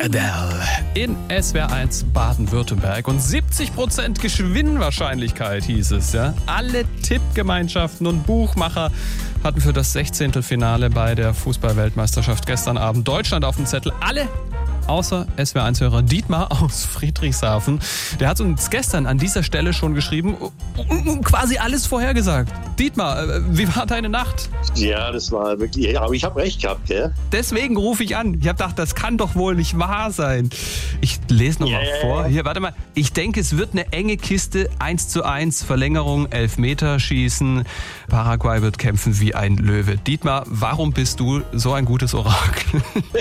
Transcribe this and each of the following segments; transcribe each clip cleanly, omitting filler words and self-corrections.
Adele in SWR 1 Baden-Württemberg und 70% Gewinnwahrscheinlichkeit hieß es. Ja? Alle Tippgemeinschaften und Buchmacher hatten für das 16. Finale bei der Fußball-Weltmeisterschaft gestern Abend Deutschland auf dem Zettel. Alle außer SWR1-Hörer Dietmar aus Friedrichshafen. Der hat uns gestern an dieser Stelle schon geschrieben und quasi alles vorhergesagt. Dietmar, wie war deine Nacht? Ja, das war wirklich, ja, aber ich habe recht gehabt, gell? Deswegen rufe ich an. Ich habe gedacht, das kann doch wohl nicht wahr sein. Ich lese nochmal vor. Hier, warte mal. Ich denke, es wird eine enge Kiste. 1:1, Verlängerung, Elfmeterschießen. Paraguay wird kämpfen wie ein Löwe. Dietmar, warum bist du so ein gutes Orakel?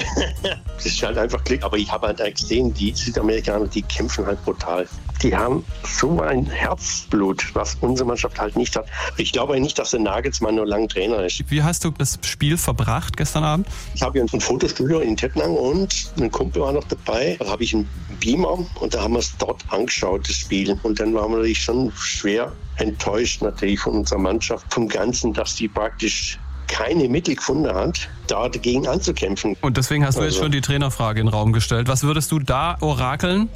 Das ist halt einfach Glück. Aber ich habe halt gesehen, die Südamerikaner, die kämpfen halt brutal. Die haben so ein Herzblut, was unsere Mannschaft halt nicht hat. Ich glaube nicht, dass der Nagelsmann nur lang Trainer ist. Wie hast du das Spiel verbracht gestern Abend? Ich habe hier ein Fotostudio in Tettnang und ein Kumpel war noch dabei. Da habe ich einen Beamer und da haben wir es dort angeschaut, das Spiel. Und dann waren wir natürlich schon schwer enttäuscht natürlich von unserer Mannschaft, vom Ganzen, dass die praktisch keine Mittel gefunden hat, da dagegen anzukämpfen. Und deswegen hast du jetzt schon die Trainerfrage in den Raum gestellt. Was würdest du da orakeln?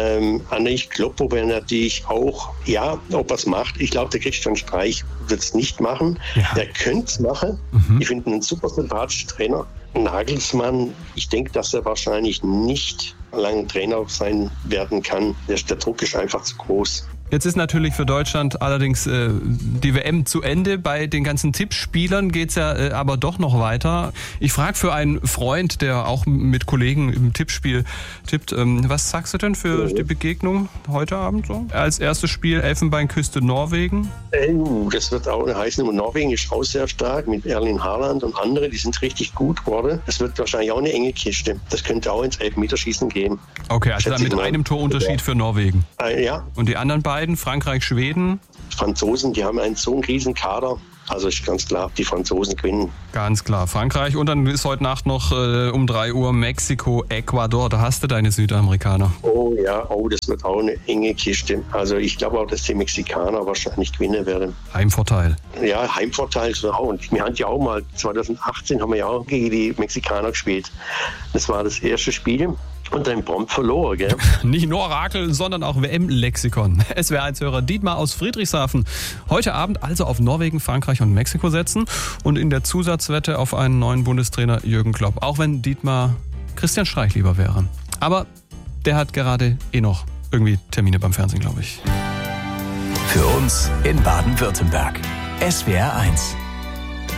Ich glaube, wäre natürlich auch, ja, ob er es macht. Ich glaube, der Christian Streich wird es nicht machen. Ja. Der könnte es machen. Ich finde ihn einen super sympathischen Trainer. Nagelsmann, ich denke, dass er wahrscheinlich nicht lange Trainer sein werden kann. Der Druck ist einfach zu groß. Jetzt ist natürlich für Deutschland allerdings die WM zu Ende. Bei den ganzen Tippspielern geht's ja aber doch noch weiter. Ich frage für einen Freund, der auch mit Kollegen im Tippspiel tippt, was sagst du denn für die Begegnung heute Abend so? Als erstes Spiel Elfenbeinküste Norwegen. Das wird auch heißen, Norwegen ist auch sehr stark mit Erling Haaland und andere, die sind richtig gut geworden. Das wird wahrscheinlich auch eine enge Kiste. Das könnte auch ins Elfmeterschießen gehen. Okay, also dann mit einem Torunterschied für Norwegen. Ja. Und die anderen beiden? Frankreich, Schweden? Franzosen, die haben einen so einen riesen Kader. Also ist ganz klar, die Franzosen gewinnen. Ganz klar, Frankreich. Und dann ist heute Nacht noch um 3 Uhr Mexiko, Ecuador. Da hast du deine Südamerikaner. Oh ja, das wird auch eine enge Kiste. Also ich glaube auch, dass die Mexikaner wahrscheinlich gewinnen werden. Heimvorteil. Ja, Heimvorteil ist auch. Und wir hatten ja auch mal, 2018 haben wir ja auch gegen die Mexikaner gespielt. Das war das erste Spiel. Und dann prompt verloren, gell? Nicht nur Orakel, sondern auch WM-Lexikon. SWR1-Hörer Dietmar aus Friedrichshafen. Heute Abend also auf Norwegen, Frankreich und Mexiko setzen und in der Zusatzwette auf einen neuen Bundestrainer Jürgen Klopp. Auch wenn Dietmar Christian Streich lieber wäre. Aber der hat gerade noch irgendwie Termine beim Fernsehen, glaube ich. Für uns in Baden-Württemberg. SWR 1.